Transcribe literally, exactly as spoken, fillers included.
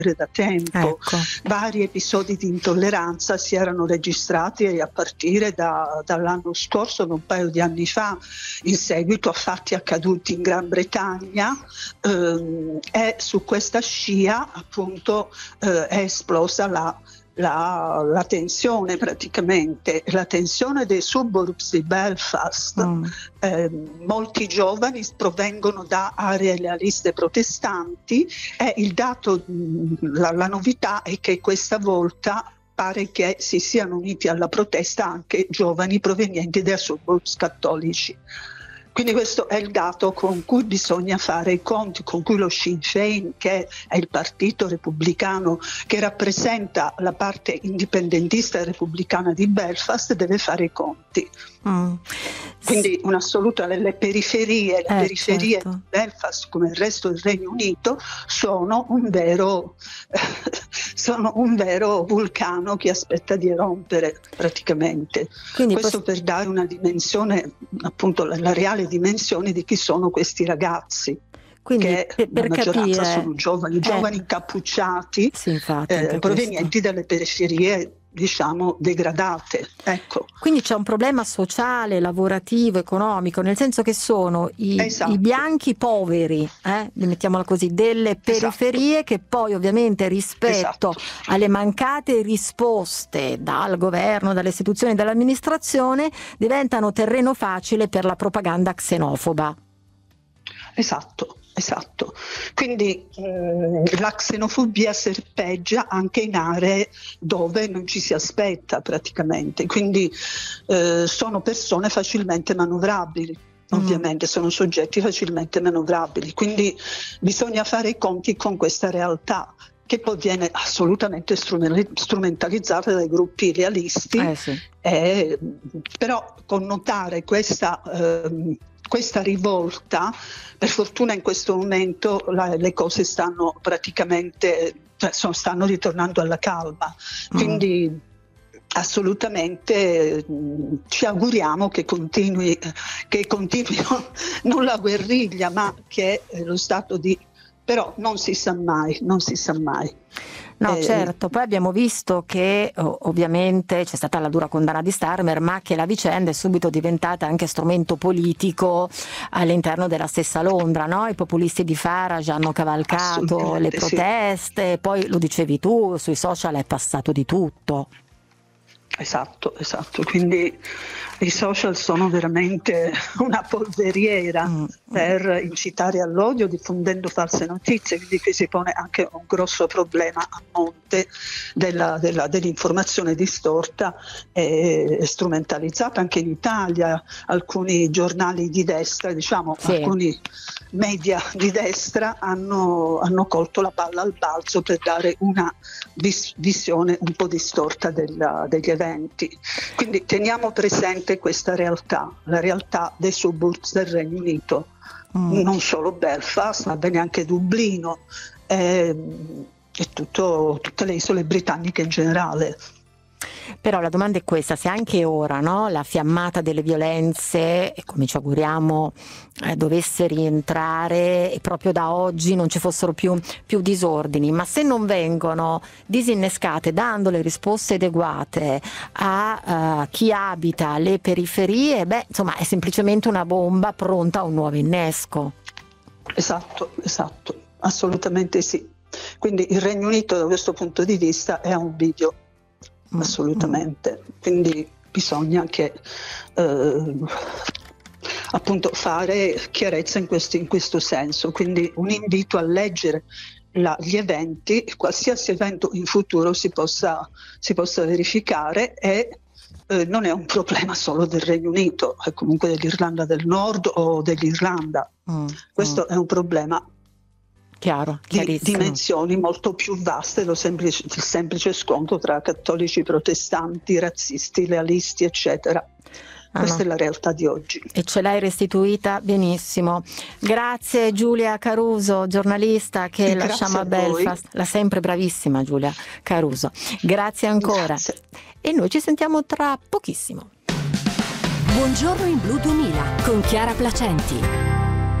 da tempo. Ecco. Vari episodi di intolleranza si erano registrati a partire da, dall'anno scorso, un paio di anni fa, in seguito a fatti accaduti in Gran Bretagna, ehm, e su questa scia appunto eh, è esplosa la La, la tensione praticamente, la tensione dei suburbs di Belfast. Mm. Eh, molti giovani provengono da aree lealiste protestanti e il dato, la, la novità è che questa volta pare che si siano uniti alla protesta anche giovani provenienti da suburbs cattolici. Quindi questo è il dato con cui bisogna fare i conti, con cui lo Sinn Féin, che è il partito repubblicano che rappresenta la parte indipendentista e repubblicana di Belfast, deve fare i conti. Mm. Quindi un'assoluta, le periferie, le Eh, periferie certo. di Belfast, come il resto del Regno Unito, sono un vero, sono un vero vulcano che aspetta di erompere praticamente. Quindi Questo pos- per dare una dimensione, appunto la, la reale dimensione di chi sono questi ragazzi. Quindi Che per, la per maggioranza capire, sono giovani, eh, giovani incappucciati, sì, infatti, eh, anche provenienti questo. dalle periferie, diciamo, degradate. Ecco. Quindi c'è un problema sociale, lavorativo, economico, nel senso che sono i, Esatto. i bianchi poveri, eh, mettiamola così, delle periferie, Esatto. che poi ovviamente rispetto Esatto. alle mancate risposte dal governo, dalle istituzioni, dall'amministrazione, diventano terreno facile per la propaganda xenofoba. Esatto, esatto. Quindi eh, la xenofobia serpeggia anche in aree dove non ci si aspetta praticamente, quindi eh, sono persone facilmente manovrabili. Ovviamente sono soggetti facilmente manovrabili, quindi bisogna fare i conti con questa realtà che poi viene assolutamente strumentalizzata dai gruppi realisti, Eh sì. eh, però connotare questa, eh, questa rivolta, per fortuna in questo momento la, le cose stanno praticamente, cioè, sono, stanno ritornando alla calma, quindi mm. assolutamente mh, ci auguriamo che continui, che continuino non la guerriglia, ma che eh, lo stato di, però non si sa mai, non si sa mai. No, Eh, certo, poi abbiamo visto che oh, ovviamente c'è stata la dura condanna di Starmer, ma che la vicenda è subito diventata anche strumento politico all'interno della stessa Londra, no? I populisti di Farage hanno cavalcato le proteste, sì. Poi lo dicevi tu, sui social è passato di tutto. Esatto, esatto, quindi i social sono veramente una polveriera mm. per incitare all'odio diffondendo false notizie, quindi qui si pone anche un grosso problema a monte della, della, dell'informazione distorta e strumentalizzata anche in Italia. Alcuni giornali di destra, diciamo sì. alcuni media di destra hanno, hanno colto la palla al balzo per dare una vis- visione un po' distorta della, degli eventi. Quindi teniamo presente questa realtà, la realtà dei suburbs del Regno Unito, mm. non solo Belfast, ma bene anche Dublino e, e tutto, tutte le isole britanniche in generale. Però la domanda è questa: se anche ora, no, la fiammata delle violenze, come ci auguriamo eh, dovesse rientrare e proprio da oggi non ci fossero più, più disordini, ma se non vengono disinnescate dando le risposte adeguate a uh, chi abita le periferie, beh, insomma è semplicemente una bomba pronta a un nuovo innesco. Esatto, esatto, assolutamente sì. Quindi il Regno Unito da questo punto di vista è un bivio. Assolutamente, quindi bisogna che eh, appunto fare chiarezza in questo, in questo senso, quindi un invito a leggere la, gli eventi, qualsiasi evento in futuro si possa, si possa verificare e eh, non è un problema solo del Regno Unito, è comunque dell'Irlanda del Nord o dell'Irlanda, mm, questo mm. è un problema Chiaro, di dimensioni molto più vaste, lo semplice, il semplice scontro tra cattolici, protestanti, razzisti, lealisti, eccetera. Ah, Questa no. è la realtà di oggi. E ce l'hai restituita benissimo. Grazie Giulia Caruso, giornalista che Grazie lasciamo a, a voi. Belfast. La sempre bravissima Giulia Caruso. Grazie ancora. Grazie. E noi ci sentiamo tra pochissimo. Buongiorno in Blu duemila con Chiara Placenti.